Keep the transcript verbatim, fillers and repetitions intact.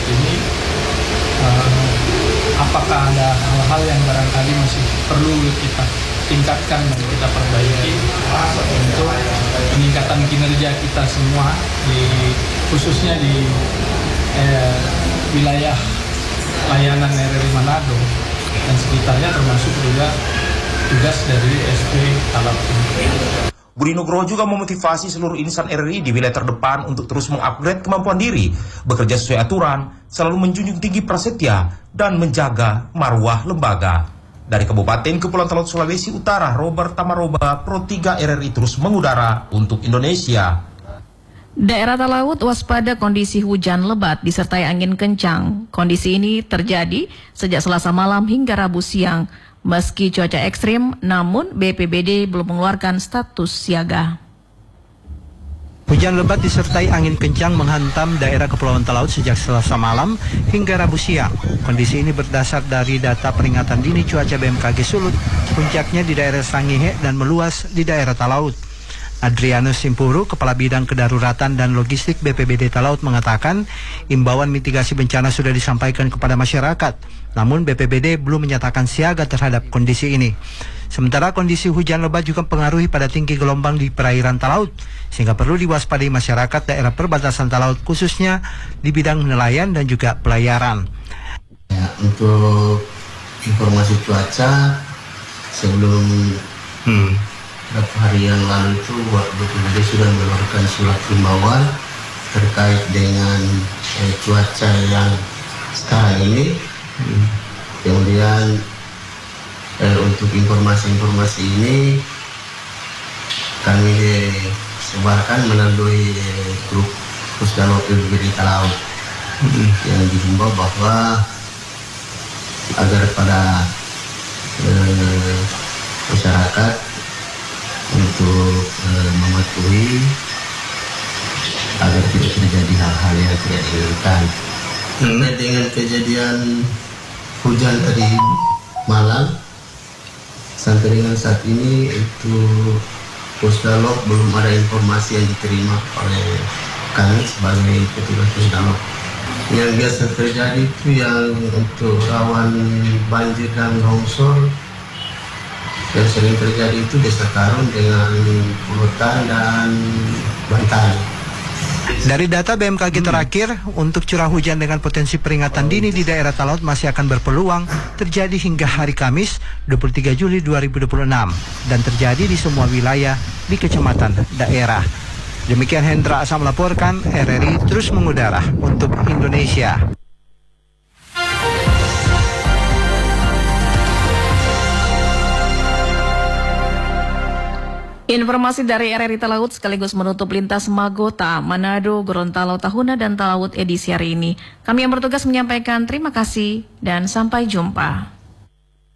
Talaut ini, uh, apakah ada hal-hal yang barangkali masih perlu kita tingkatkan dan kita perbaiki untuk peningkatan kinerja kita semua, di khususnya di eh, wilayah layanan R R I Manado dan sekitarnya, termasuk juga tugas dari S P Talaut ini. Budi Nugroho juga memotivasi seluruh insan R R I di wilayah terdepan untuk terus mengupgrade kemampuan diri, bekerja sesuai aturan, selalu menjunjung tinggi prasetya, dan menjaga marwah lembaga. Dari Kabupaten Kepulauan Talaut Sulawesi Utara, Robert Tamaroba, Pro tiga R R I terus mengudara untuk Indonesia. Daerah Talaut waspada kondisi hujan lebat disertai angin kencang. Kondisi ini terjadi sejak Selasa malam hingga Rabu siang. Meski cuaca ekstrim, namun B P B D belum mengeluarkan status siaga. Hujan lebat disertai angin kencang menghantam daerah Kepulauan Talaut sejak Selasa malam hingga Rabu siang. Kondisi ini berdasar dari data peringatan dini cuaca B M K G Sulut, puncaknya di daerah Sangihe dan meluas di daerah Talaut. Adrianus Simpuru, Kepala Bidang Kedaruratan dan Logistik B P B D Talaut mengatakan, imbauan mitigasi bencana sudah disampaikan kepada masyarakat, namun B P B D belum menyatakan siaga terhadap kondisi ini. Sementara kondisi hujan lebat juga mempengaruhi pada tinggi gelombang di perairan Talaut, sehingga perlu diwaspadai masyarakat daerah perbatasan Talaut, khususnya di bidang nelayan dan juga pelayaran. Ya, untuk informasi cuaca, sebelum hmm. beberapa hari yang lalu itu B P B D sudah mengeluarkan surat himbauan terkait dengan eh, cuaca yang sekarang ini. Hmm. Kemudian eh, untuk informasi-informasi ini kami sebarkan melalui eh, grup Pusdalop B P B D Talaut, hmm. yang dihimbau bahwa agar pada eh, masyarakat untuk uh, mematuhi agar tidak terjadi hal-hal yang tidak diinginkan. Hmm. Dengan kejadian hujan tadi malam sampai dengan saat ini itu Pusdalop belum ada informasi yang diterima oleh kami sebagai petugas Pusdalop. Yang biasa terjadi itu yang untuk rawan banjir dan longsor. Yang sering terjadi itu Desa Karun dengan Pulutan dan Bantan. Dari data B M K G terakhir, untuk curah hujan dengan potensi peringatan dini di daerah Talaut masih akan berpeluang terjadi hingga hari Kamis dua puluh tiga Juli dua ribu dua puluh enam dan terjadi di semua wilayah di kecamatan daerah. Demikian Hendra Asa melaporkan, R R I terus mengudara untuk Indonesia. Informasi dari R R I Talaut sekaligus menutup lintas Magota, Manado, Gorontalo, Tahuna, dan Talaut edisi hari ini. Kami yang bertugas menyampaikan terima kasih dan sampai jumpa.